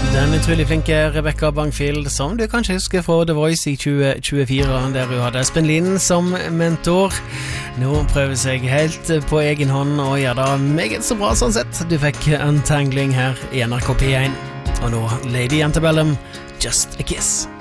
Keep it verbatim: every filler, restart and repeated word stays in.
Den utrolig flinke Rebecca Bangfield, som du kanskje husker fra The Voice i tjue tjuefire, der hun hadde Espen Lind som mentor. Nå prøver seg helt på egen hånd og gjør det meget så bra sånn sett. Du fikk Untangling her i N R K P én. Og nå Lady Antebellum, Just a Kiss.